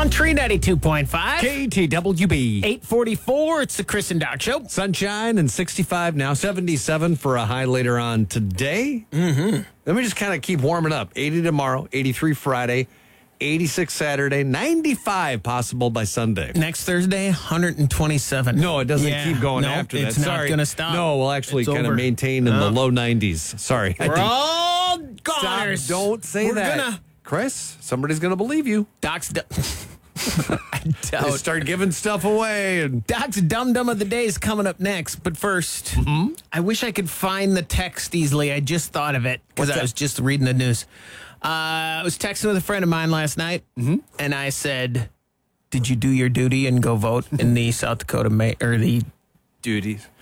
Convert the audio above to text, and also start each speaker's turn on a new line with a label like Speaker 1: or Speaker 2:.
Speaker 1: Country 92.5.
Speaker 2: KTWB.
Speaker 1: 844. It's the Chris and Doc Show.
Speaker 2: Sunshine and 65 now, 77 for a high later on today. Mm-hmm. Let me just kind of keep warming up. 80 tomorrow, 83 Friday, 86 Saturday, 95 possible by Sunday.
Speaker 1: Next Thursday, 127.
Speaker 2: No, it doesn't keep going after that.
Speaker 1: It's not going to stop.
Speaker 2: No, we'll actually
Speaker 1: It's
Speaker 2: kind of
Speaker 1: over.
Speaker 2: maintain in the low 90s. Sorry.
Speaker 1: We're all
Speaker 2: Stop.
Speaker 1: goners.
Speaker 2: Don't say
Speaker 1: We're
Speaker 2: that. Chris, somebody's going to believe you.
Speaker 1: Doc's I
Speaker 2: They
Speaker 1: doubt.
Speaker 2: start giving stuff away. And
Speaker 1: Doc's Dum Dum of the Day is coming up next. But first, I wish I could find the text easily. I just thought of it because I was just reading the news. I was texting with a friend of mine last night, and I said, "Did you do your duty and go vote in the South Dakota or the
Speaker 2: duties.